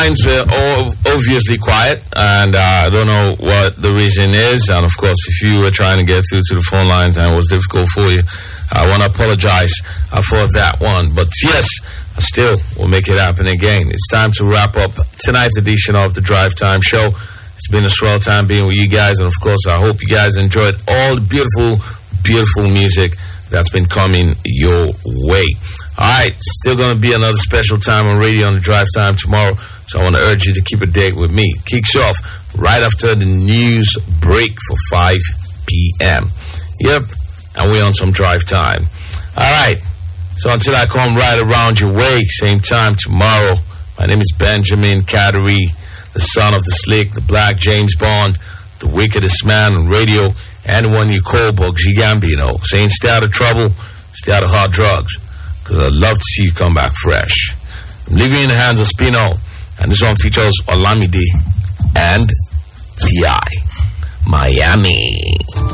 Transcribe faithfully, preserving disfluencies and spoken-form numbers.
lines were all obviously quiet, and uh, I don't know what the reason is. And of course, if you were trying to get through to the phone lines and it was difficult for you, I want to apologize uh, for that one. But yes, I still will make it happen again. It's time to wrap up tonight's edition of the Drive Time Show. It's been a swell time being with you guys, and of course, I hope you guys enjoyed all the beautiful, beautiful music that's been coming your way. All right, still going to be another special time on radio on the Drive Time tomorrow, so I want to urge you to keep a date with me. Kicks off right after the news break for five p.m. Yep, and we're on some Drive Time. All right, so until I come right around your way, same time tomorrow, my name is Benjamin Cattery, the son of the slick, the black James Bond, the wickedest man on radio, and the one you call Bugsy Gambino. Saying stay out of trouble, stay out of hard drugs, because I'd love to see you come back fresh. I'm leaving you in the hands of Spino, and this one features Olamide and T I Miami.